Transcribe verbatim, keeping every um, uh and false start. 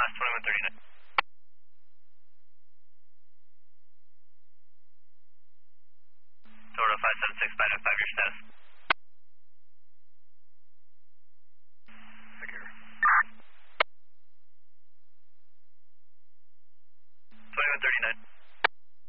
last twenty-one thirty-nine. Total five seven six, five nine five, your status.